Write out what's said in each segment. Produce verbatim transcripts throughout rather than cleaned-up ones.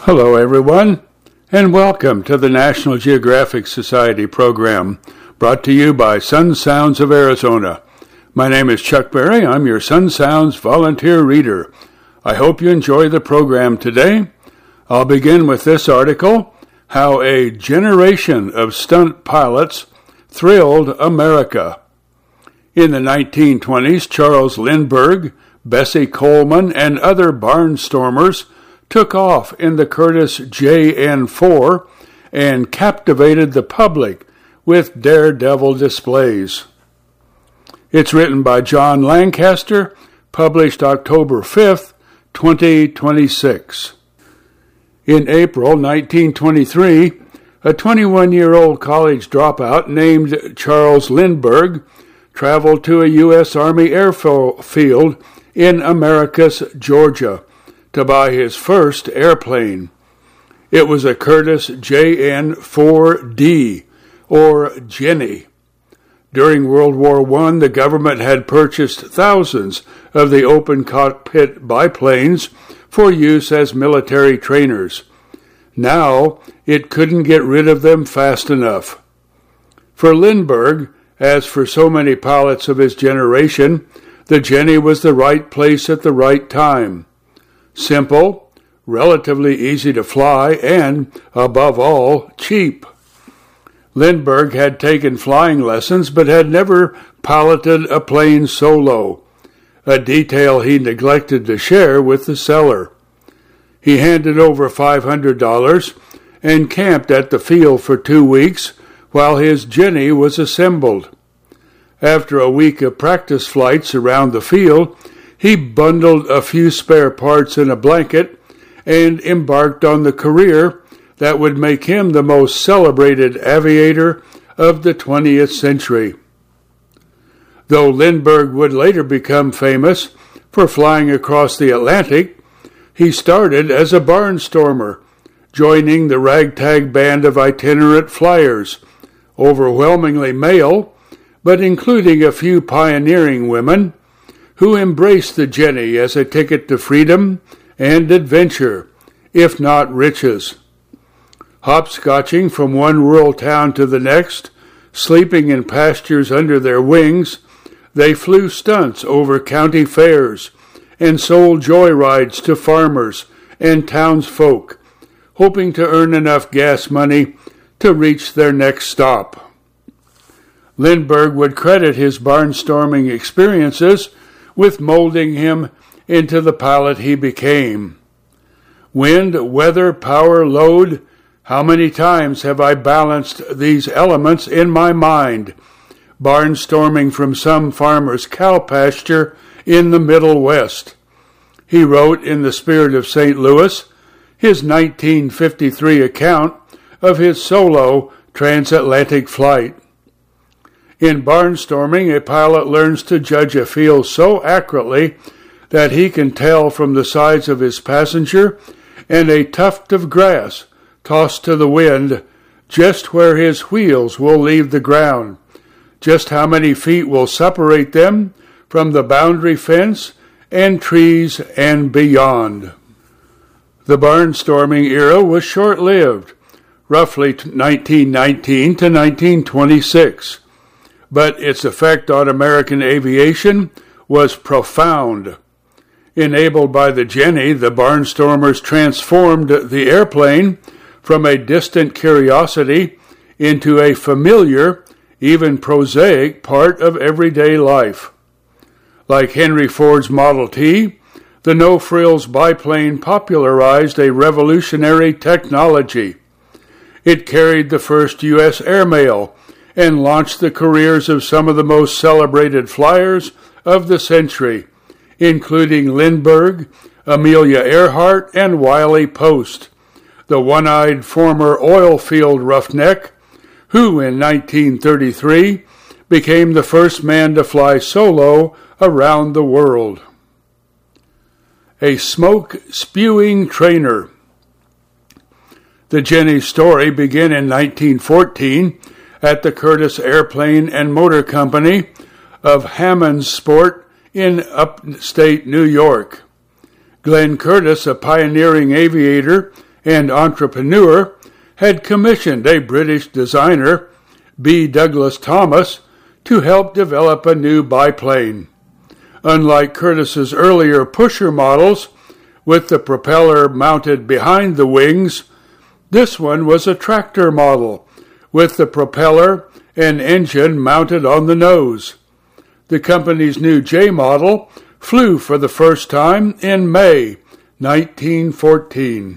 Hello, everyone, and welcome to the National Geographic Society program, brought to you by Sun Sounds of Arizona. My name is Chuck Berry. I'm your Sun Sounds volunteer reader. I hope you enjoy the program today. I'll begin with this article, How a Generation of Stunt Pilots Thrilled America. In the nineteen twenties, Charles Lindbergh, Bessie Coleman, and other barnstormers took off in the Curtiss J N four and captivated the public with daredevil displays. It's written by John Lancaster, published October fifth, twenty twenty-six. In April nineteen twenty-three, a twenty-one-year-old college dropout named Charles Lindbergh traveled to a U S Army airfield in Americus, Georgia, to buy his first airplane. It was a Curtiss J N four D, or Jenny. During World War One, the government had purchased thousands of the open cockpit biplanes for use as military trainers. Now, it couldn't get rid of them fast enough. For Lindbergh, as for so many pilots of his generation, the Jenny was the right place at the right time. Simple, relatively easy to fly, and, above all, cheap. Lindbergh had taken flying lessons but had never piloted a plane solo, a detail he neglected to share with the seller. He handed over five hundred dollars and camped at the field for two weeks while his Jenny was assembled. After a week of practice flights around the field, he bundled a few spare parts in a blanket and embarked on the career that would make him the most celebrated aviator of the twentieth century. Though Lindbergh would later become famous for flying across the Atlantic, he started as a barnstormer, joining the ragtag band of itinerant flyers, overwhelmingly male, but including a few pioneering women, who embraced the Jenny as a ticket to freedom and adventure, if not riches. Hopscotching from one rural town to the next, sleeping in pastures under their wings, they flew stunts over county fairs and sold joyrides to farmers and townsfolk, hoping to earn enough gas money to reach their next stop. Lindbergh would credit his barnstorming experiences with molding him into the pilot he became. Wind, weather, power, load, how many times have I balanced these elements in my mind, barnstorming from some farmer's cow pasture in the Middle West. He wrote in the spirit of Saint Louis his nineteen fifty-three account of his solo transatlantic flight. In barnstorming, a pilot learns to judge a field so accurately that he can tell from the size of his passenger and a tuft of grass tossed to the wind just where his wheels will leave the ground, just how many feet will separate them from the boundary fence and trees and beyond. The barnstorming era was short-lived, roughly nineteen nineteen to nineteen twenty-six. But its effect on American aviation was profound. Enabled by the Jenny, the barnstormers transformed the airplane from a distant curiosity into a familiar, even prosaic part of everyday life. Like Henry Ford's Model T, the no-frills biplane popularized a revolutionary technology. It carried the first U S airmail and launched the careers of some of the most celebrated flyers of the century, including Lindbergh, Amelia Earhart, and Wiley Post, the one-eyed former oil field roughneck, who in nineteen thirty-three became the first man to fly solo around the world. A smoke-spewing trainer. The Jenny's story began in nineteen fourteen at the Curtiss Airplane and Motor Company of Hammondsport in upstate New York. Glenn Curtiss, a pioneering aviator and entrepreneur, had commissioned a British designer, B. Douglas Thomas, to help develop a new biplane. Unlike Curtiss's earlier pusher models, with the propeller mounted behind the wings, this one was a tractor model, with the propeller and engine mounted on the nose. The company's new J model flew for the first time in May nineteen fourteen.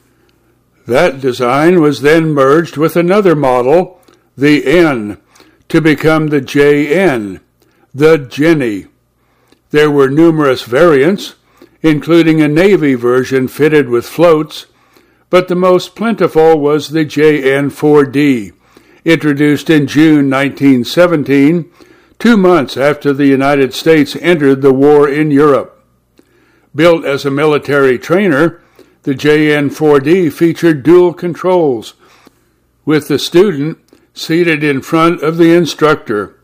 That design was then merged with another model, the N, to become the J N, the Jenny. There were numerous variants, including a Navy version fitted with floats, but the most plentiful was the J N four D, introduced in June nineteen seventeen, two months after the United States entered the war in Europe. Built as a military trainer, the J N four D featured dual controls, with the student seated in front of the instructor.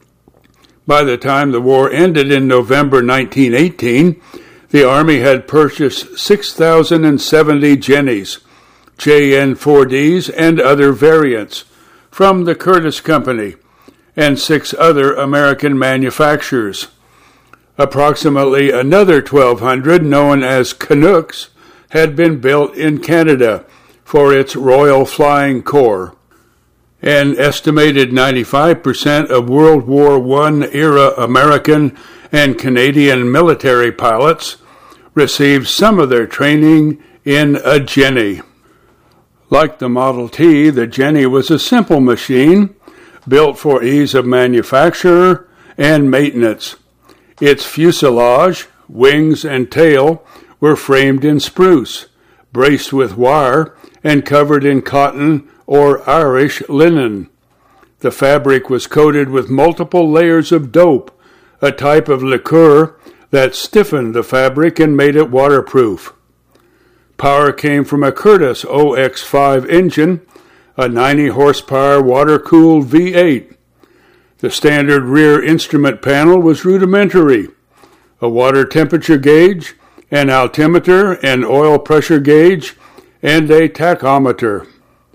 By the time the war ended in November nineteen eighteen, the Army had purchased six thousand seventy Jennies, J N four Ds, and other variants from the Curtiss Company and six other American manufacturers. Approximately another twelve hundred, known as Canucks, had been built in Canada for its Royal Flying Corps. An estimated ninety-five percent of World War One era American and Canadian military pilots received some of their training in a Jenny. Like the Model T, the Jenny was a simple machine built for ease of manufacture and maintenance. Its fuselage, wings, and tail were framed in spruce, braced with wire, and covered in cotton or Irish linen. The fabric was coated with multiple layers of dope, a type of liqueur that stiffened the fabric and made it waterproof. Power came from a Curtiss O X five engine, a ninety horsepower water-cooled V eight. The standard rear instrument panel was rudimentary. A water temperature gauge, an altimeter, an oil pressure gauge, and a tachometer.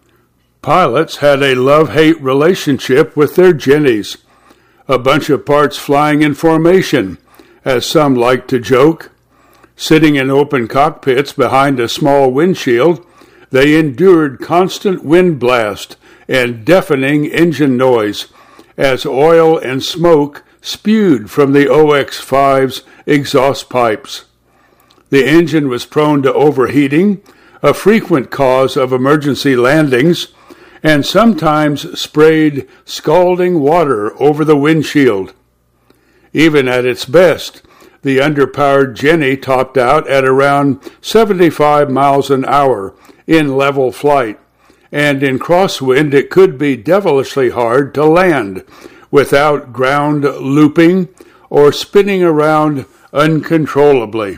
Pilots had a love-hate relationship with their Jennies, a bunch of parts flying in formation, as some liked to joke. Sitting in open cockpits behind a small windshield, they endured constant wind blast and deafening engine noise as oil and smoke spewed from the O X five's exhaust pipes. The engine was prone to overheating, a frequent cause of emergency landings, and sometimes sprayed scalding water over the windshield. Even at its best, the underpowered Jenny topped out at around seventy-five miles an hour in level flight, and in crosswind it could be devilishly hard to land without ground looping or spinning around uncontrollably.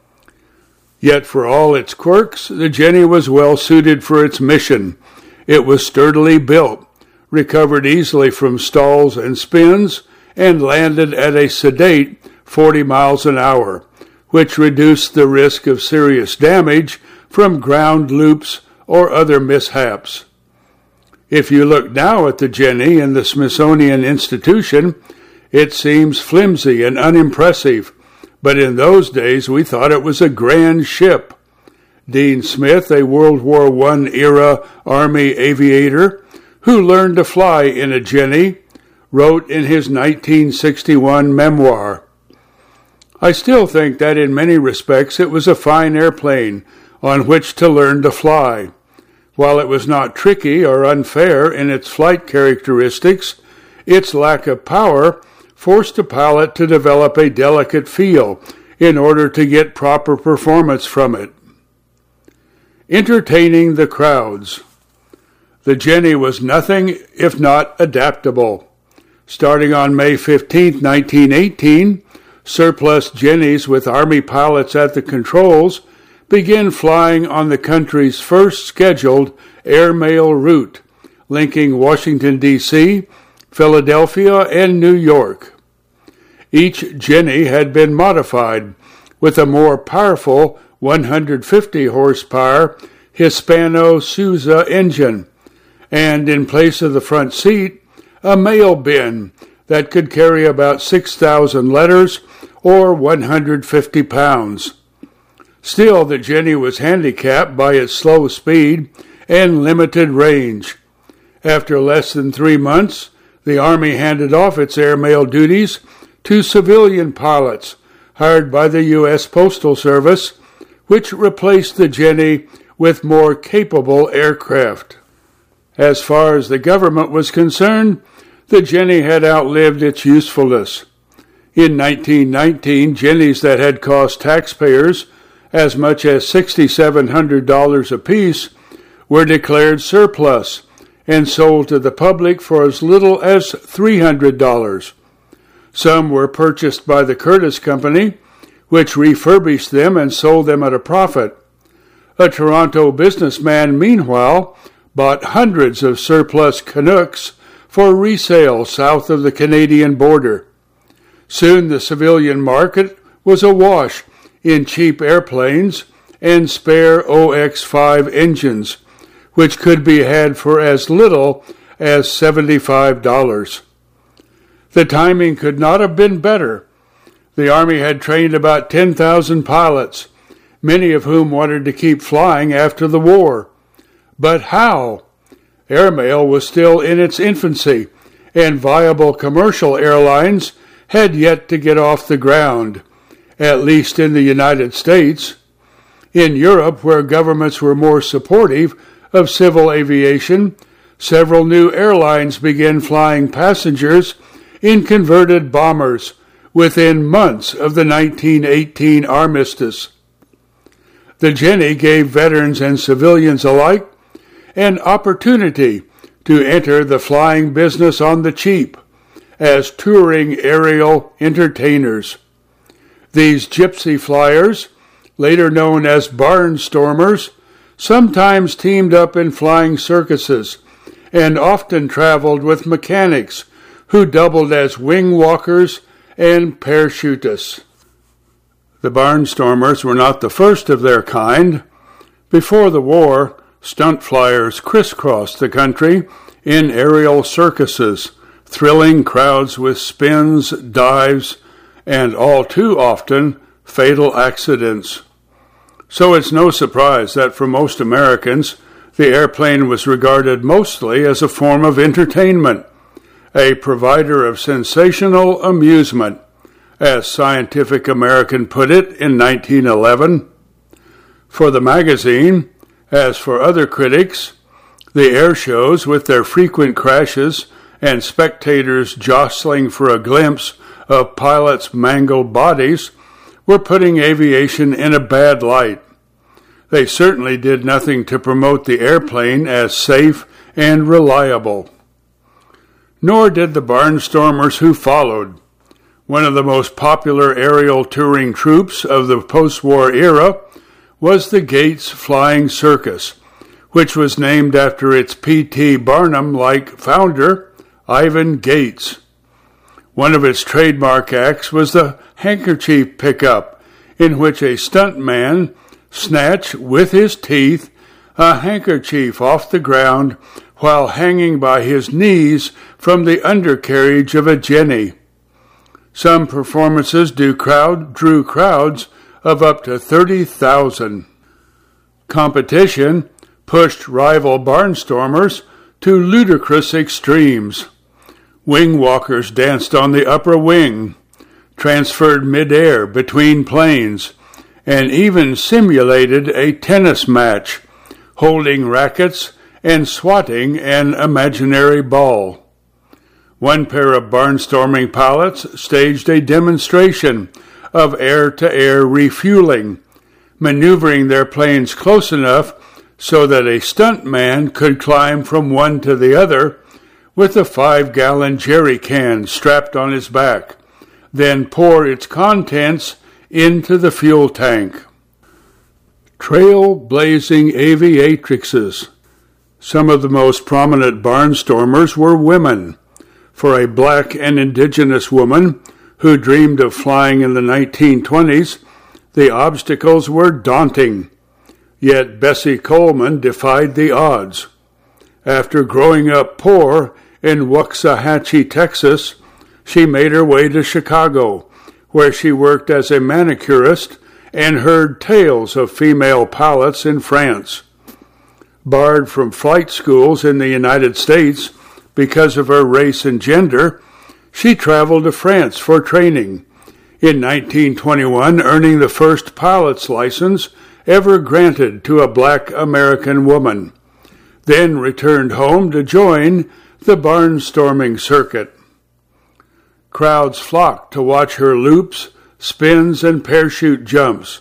Yet for all its quirks, the Jenny was well suited for its mission. It was sturdily built, recovered easily from stalls and spins, and landed at a sedate forty miles an hour, which reduced the risk of serious damage from ground loops or other mishaps. If you look now at the Jenny in the Smithsonian Institution, it seems flimsy and unimpressive, but in those days we thought it was a grand ship. Dean Smith, a World War One era Army aviator who learned to fly in a Jenny, wrote in his nineteen sixty-one memoir, "I still think that in many respects it was a fine airplane on which to learn to fly. While it was not tricky or unfair in its flight characteristics, its lack of power forced a pilot to develop a delicate feel in order to get proper performance from it." Entertaining the crowds. The Jenny was nothing if not adaptable. Starting on May fifteenth, nineteen eighteen, surplus Jennies with Army pilots at the controls began flying on the country's first scheduled airmail route, linking Washington, D C, Philadelphia, and New York. Each Jenny had been modified with a more powerful one hundred fifty horsepower Hispano-Suiza engine, and in place of the front seat, a mail bin that could carry about six thousand letters or one hundred fifty pounds. Still, the Jenny was handicapped by its slow speed and limited range. After less than three months, the Army handed off its airmail duties to civilian pilots hired by the U S Postal Service, which replaced the Jenny with more capable aircraft. As far as the government was concerned, the Jenny had outlived its usefulness. In nineteen nineteen, Jennies that had cost taxpayers as much as six thousand seven hundred dollars apiece were declared surplus and sold to the public for as little as three hundred dollars. Some were purchased by the Curtiss Company, which refurbished them and sold them at a profit. A Toronto businessman, meanwhile, bought hundreds of surplus Canucks for resale south of the Canadian border. Soon the civilian market was awash in cheap airplanes and spare O X five engines, which could be had for as little as seventy-five dollars. The timing could not have been better. The Army had trained about ten thousand pilots, many of whom wanted to keep flying after the war. But how? Airmail was still in its infancy, and viable commercial airlines had yet to get off the ground, at least in the United States. In Europe, where governments were more supportive of civil aviation, several new airlines began flying passengers in converted bombers within months of the nineteen eighteen armistice. The Jenny gave veterans and civilians alike an opportunity to enter the flying business on the cheap as touring aerial entertainers. These gypsy flyers, later known as barnstormers, sometimes teamed up in flying circuses and often traveled with mechanics who doubled as wing walkers and parachutists. The barnstormers were not the first of their kind. Before the war, stunt flyers crisscrossed the country in aerial circuses, thrilling crowds with spins, dives, and all too often fatal accidents. So it's no surprise that for most Americans, the airplane was regarded mostly as a form of entertainment, a provider of sensational amusement, as Scientific American put it in nineteen eleven. For the magazine, as for other critics, the air shows, with their frequent crashes and spectators jostling for a glimpse of pilots' mangled bodies, were putting aviation in a bad light. They certainly did nothing to promote the airplane as safe and reliable. Nor did the barnstormers who followed. One of the most popular aerial touring troupes of the post-war era was the Gates Flying Circus, which was named after its P T Barnum-like founder, Ivan Gates. One of its trademark acts was the handkerchief pickup, in which a stuntman snatched with his teeth a handkerchief off the ground while hanging by his knees from the undercarriage of a Jenny. Some performances do crowd, drew crowds of up to thirty thousand. Competition pushed rival barnstormers to ludicrous extremes. Wing walkers danced on the upper wing, transferred midair between planes, and even simulated a tennis match, holding rackets and swatting an imaginary ball. One pair of barnstorming pilots staged a demonstration of air-to-air refueling, maneuvering their planes close enough so that a stuntman could climb from one to the other with a five-gallon jerry can strapped on his back, then pour its contents into the fuel tank. Trailblazing aviatrixes. Some of the most prominent barnstormers were women. For a black and indigenous woman who dreamed of flying in the nineteen twenties, the obstacles were daunting. Yet Bessie Coleman defied the odds. After growing up poor in Waxahachie, Texas, she made her way to Chicago, where she worked as a manicurist and heard tales of female pilots in France. Barred from flight schools in the United States because of her race and gender, she traveled to France for training, in nineteen twenty-one earning the first pilot's license ever granted to a black American woman, then returned home to join the barnstorming circuit. Crowds flocked to watch her loops, spins, and parachute jumps,